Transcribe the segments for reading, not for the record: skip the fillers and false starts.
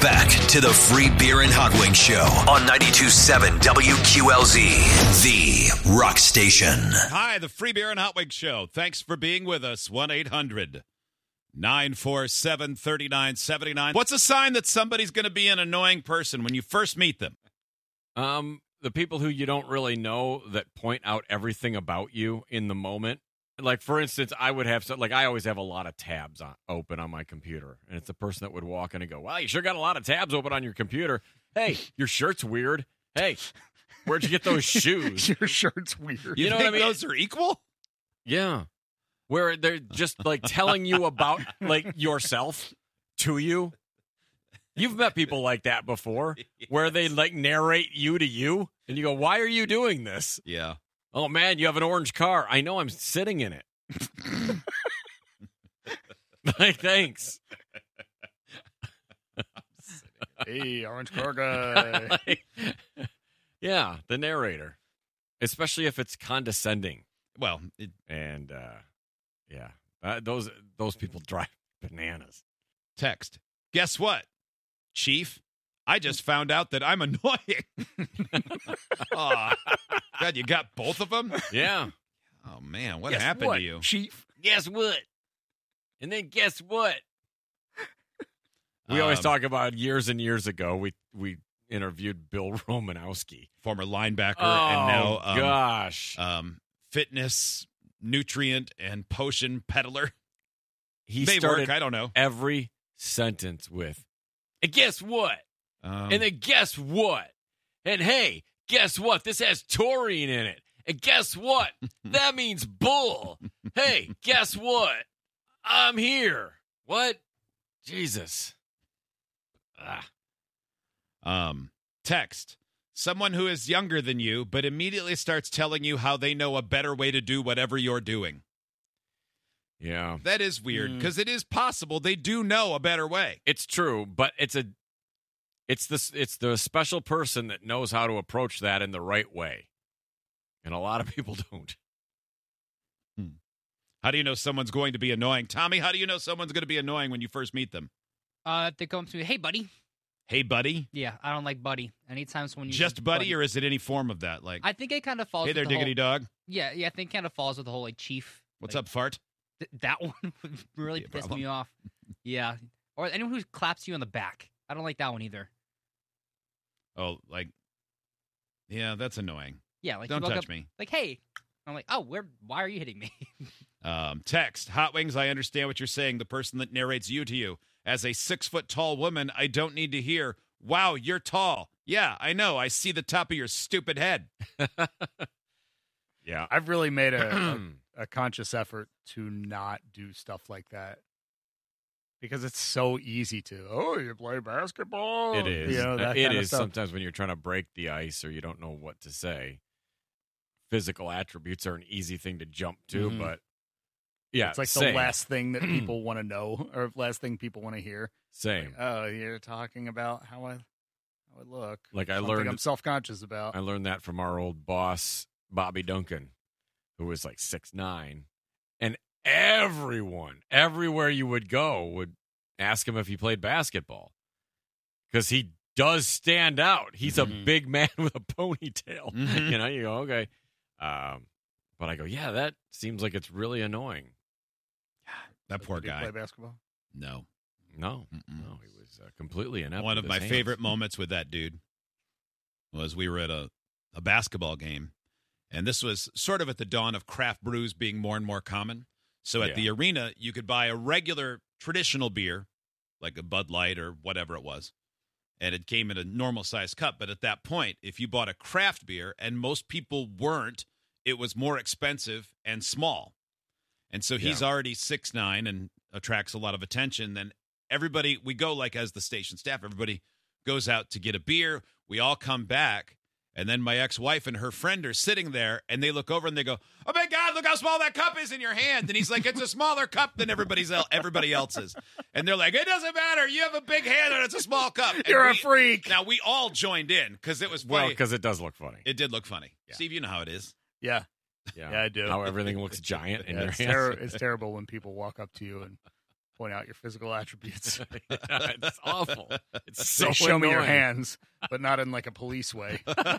back to the Free Beer and Hot Wings Show on 92.7 WQLZ, the rock station. Hi, the Free Beer and Hot Wings Show. Thanks for being with us. 1-800-947-3979. What's a sign that somebody's going to be an annoying person when you first meet them? The people who you don't really know that point out everything about you in the moment. Like, for instance, I always have a lot of tabs open on my computer. And it's the person that would walk in and go, wow, you sure got a lot of tabs open on your computer. Hey, your shirt's weird. Hey, where'd you get those shoes? Your shirt's weird. You know what I mean? Those are equal? Yeah. Where they're just, like, telling you about, like, yourself to you. You've met people like that before, where they, like, narrate you to you. And you go, why are you doing this? Yeah. Oh, man, you have an orange car. I know, I'm sitting in it. Like, thanks. Hey, orange car guy. Yeah, the narrator. Especially if it's condescending. Well, those people drive bananas. Text. Guess what, Chief? I just found out that I'm annoying. Oh, God, you got both of them? Yeah. Oh, man, what happened to you? Chief? Guess what? And then guess what? We always talk about years and years ago, we interviewed Bill Romanowski. Former linebacker and now gosh. Fitness, nutrient, and potion peddler. He May started work, I don't know. every sentence with, and guess what? And then guess what? And hey, guess what? This has taurine in it. And guess what? That means bull. Hey, guess what? I'm here. What? Jesus. Text. Someone who is younger than you, but immediately starts telling you how they know a better way to do whatever you're doing. Yeah. That is weird, because it is possible they do know a better way. It's true, but it's the special person that knows how to approach that in the right way. And a lot of people don't. How do you know someone's going to be annoying? Tommy, how do you know someone's going to be annoying when you first meet them? They come to me, hey, buddy. Hey, buddy? Yeah, I don't like buddy. Anytime someone uses Just buddy, or is it any form of that? Like, I think it kind of falls hey with there, the diggity whole, dog. Yeah, I think it kind of falls with the whole, like, chief. What's like, up, fart? That one would really piss me off. Yeah. Or anyone who claps you on the back. I don't like that one either. Oh, like, yeah, that's annoying. Yeah, like, don't you walk touch up, me. Like, hey. I'm like, oh, why are you hitting me? Text. Hot Wings, I understand what you're saying. The person that narrates you to you. As a 6-foot-tall woman, I don't need to hear, wow, you're tall. Yeah, I know. I see the top of your stupid head. Yeah. I've really made a conscious effort to not do stuff like that. Because it's so easy to, oh, you play basketball? It is. You know, that it kind of is stuff. sometimes when you're trying to break the ice or you don't know what to say. Physical attributes are an easy thing to jump to, but yeah, it's like same. the last thing that people want to know or last thing people want to hear. Same. Like, oh, you're talking about how I look. Like Something I'm self-conscious about. I learned that from our old boss, Bobby Duncan, who was like 6'9", and everyone, everywhere you would go, would ask him if he played basketball because he does stand out. He's a big man with a ponytail. You know, you go, okay. But I go, yeah, that seems like it's really annoying. That poor Did he guy. play basketball? No. No, he was completely inept. One with of my his favorite hands. moments with that dude was we were at a basketball game, and this was sort of at the dawn of craft brews being more and more common. So at the arena, you could buy a regular traditional beer, like a Bud Light or whatever it was, and it came in a normal-sized cup. But at that point, if you bought a craft beer, and most people weren't, it was more expensive and small. And so he's already 6'9" and attracts a lot of attention. Then everybody, we go like as the station staff, everybody goes out to get a beer. We all come back, and then my ex-wife and her friend are sitting there, and they look over and they go, oh, my God, look how small that cup is in your hand. And he's like, it's a smaller cup than everybody else's. And they're like, it doesn't matter. You have a big hand, and it's a small cup. And You're a freak. Now, we all joined in because it was funny. Well, because it does look funny. It did look funny. Yeah. Steve, you know how it is. Yeah, I do. How everything looks giant in your it's, hands. it's terrible when people walk up to you and point out your physical attributes. It's awful. It's so Show me your annoying. hands, but not in like a police way.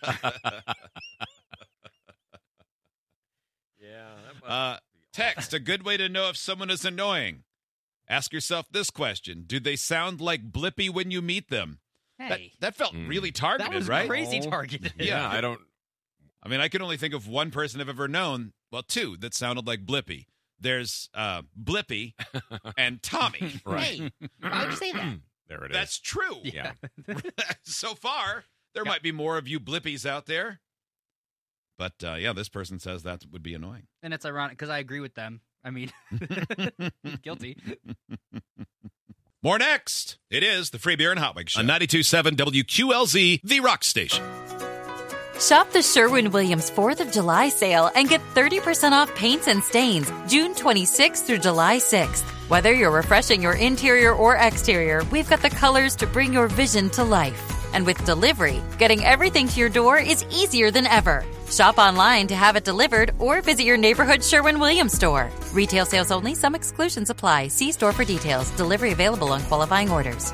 Text, a good way to know if someone is annoying. Ask yourself this question. Do they sound like Blippi when you meet them? Hey, That felt really targeted, that was right? crazy targeted. Yeah, I don't. I mean, I can only think of one person I've ever known, well, two, that sounded like Blippi. There's Blippi and Tommy. Hey, why would you say that? There it is. That's true. Yeah. So far, there might be more of you Blippies out there. But, this person says that would be annoying. And it's ironic because I agree with them. I mean, guilty. More next. It is the Free Beer and Hot Wings Show on 92.7 WQLZ, the Rock Station. Shop the Sherwin-Williams 4th of July sale and get 30% off paints and stains June 26th through July 6th. Whether you're refreshing your interior or exterior, we've got the colors to bring your vision to life. And with delivery, getting everything to your door is easier than ever. Shop online to have it delivered or visit your neighborhood Sherwin-Williams store. Retail sales only. Some exclusions apply. See store for details. Delivery available on qualifying orders.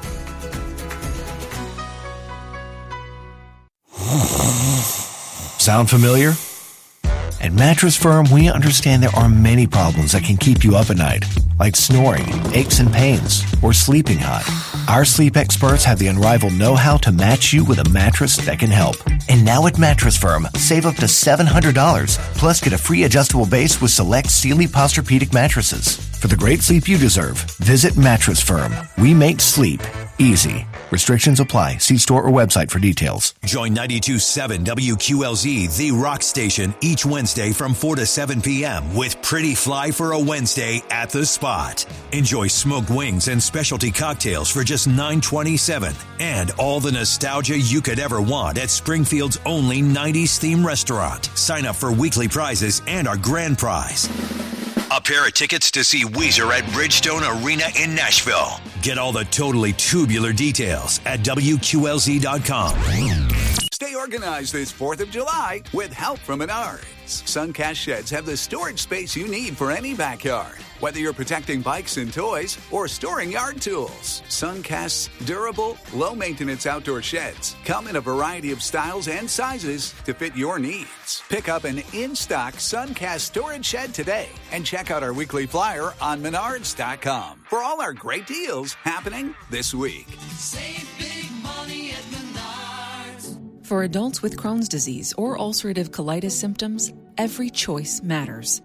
Sound familiar? At Mattress Firm, we understand there are many problems that can keep you up at night, like snoring, aches and pains, or sleeping hot. Our sleep experts have the unrivaled know-how to match you with a mattress that can help. And now at Mattress Firm, save up to $700, plus get a free adjustable base with select Sealy Posturepedic mattresses. For the great sleep you deserve, visit Mattress Firm. We make sleep easy. Restrictions apply. See store or website for details. Join 92.7 WQLZ, the Rock Station, each Wednesday from 4 to 7 p.m. with Pretty Fly for a Wednesday at the Spot. Enjoy smoked wings and specialty cocktails for just $9.27. And all the nostalgia you could ever want at Springfield's only 90s theme restaurant. Sign up for weekly prizes and our grand prize. A pair of tickets to see Weezer at Bridgestone Arena in Nashville. Get all the totally tubular details at WQLZ.com. Stay organized this 4th of July with help from Menards. Suncast sheds have the storage space you need for any backyard. Whether you're protecting bikes and toys or storing yard tools, Suncast's durable, low-maintenance outdoor sheds come in a variety of styles and sizes to fit your needs. Pick up an in-stock Suncast storage shed today and check out our weekly flyer on Menards.com for all our great deals happening this week. Save big money at Menards. For adults with Crohn's disease or ulcerative colitis symptoms, every choice matters.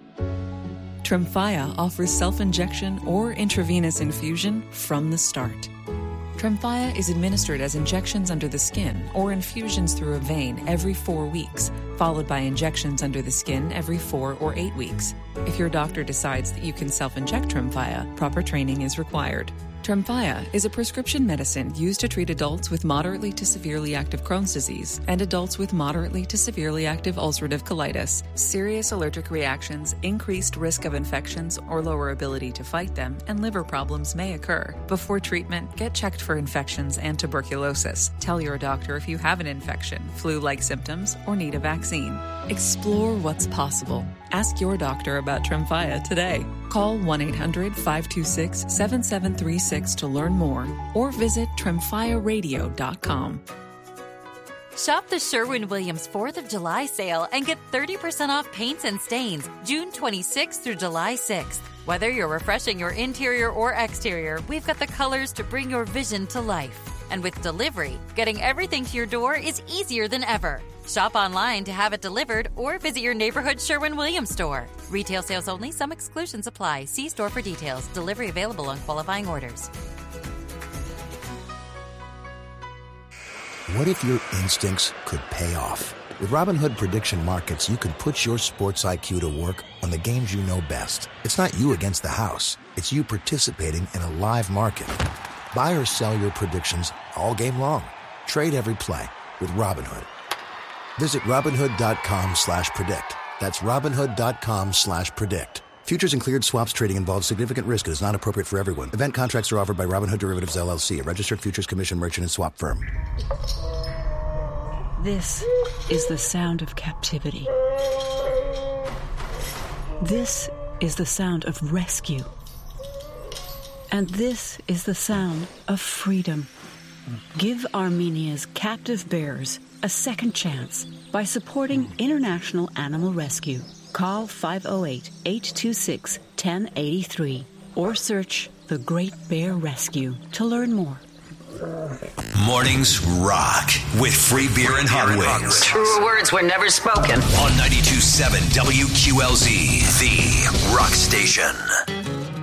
Tremfya offers self-injection or intravenous infusion from the start. Tremfya is administered as injections under the skin or infusions through a vein every 4 weeks, followed by injections under the skin every 4 or 8 weeks. If your doctor decides that you can self-inject Tremfya, proper training is required. Tremfya is a prescription medicine used to treat adults with moderately to severely active Crohn's disease and adults with moderately to severely active ulcerative colitis. Serious allergic reactions, increased risk of infections or lower ability to fight them, and liver problems may occur. Before treatment, get checked for infections and tuberculosis. Tell your doctor if you have an infection, flu-like symptoms, or need a vaccine. Explore what's possible. Ask your doctor about Tremfya today. Call 1-800-526-7736 to learn more or visit TremfyaRadio.com. Shop the Sherwin-Williams 4th of July sale and get 30% off paints and stains June 26th through July 6th. Whether you're refreshing your interior or exterior, we've got the colors to bring your vision to life. And with delivery, getting everything to your door is easier than ever. Shop online to have it delivered or visit your neighborhood Sherwin-Williams store. Retail sales only. Some exclusions apply. See store for details. Delivery available on qualifying orders. What if your instincts could pay off? With Robinhood Prediction Markets, you could put your sports IQ to work on the games you know best. It's not you against the house. It's you participating in a live market. Buy or sell your predictions all game long. Trade every play with Robinhood. Visit Robinhood.com/predict. That's Robinhood.com/predict. Futures and cleared swaps trading involves significant risk and is not appropriate for everyone. Event contracts are offered by Robinhood Derivatives LLC, a registered futures commission merchant and swap firm. This is the sound of captivity. This is the sound of rescue. And this is the sound of freedom. Give Armenia's captive bears a second chance by supporting International Animal Rescue. Call 508-826-1083 or search The Great Bear Rescue to learn more. Mornings rock with free beer and hot wings. Truer words were never spoken. On 92.7 WQLZ, the rock station.